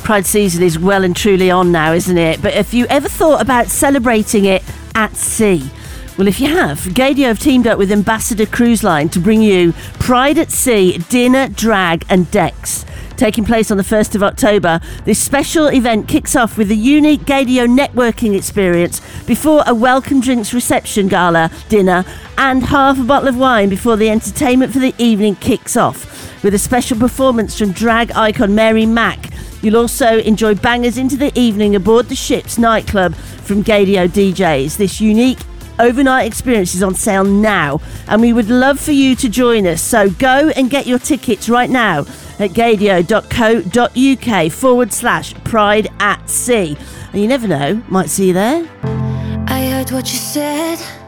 Pride season is well and truly on now, isn't it? But have you ever thought about celebrating it at sea? Well, if you have, Gaydio have teamed up with Ambassador Cruise Line to bring you Pride at Sea Dinner, Drag and Decks. Taking place on the 1st of October, this special event kicks off with a unique Gaydio networking experience before a welcome drinks reception gala dinner and half a bottle of wine before the entertainment for the evening kicks off, with a special performance from drag icon Mary Mack. You'll also enjoy bangers into the evening aboard the ship's nightclub from Gaydio DJs. This unique overnight experience is on sale now, and we would love for you to join us. So go and get your tickets right now at gaydio.co.uk/Pride at Sea. And you never know, might see you there. I heard what you said.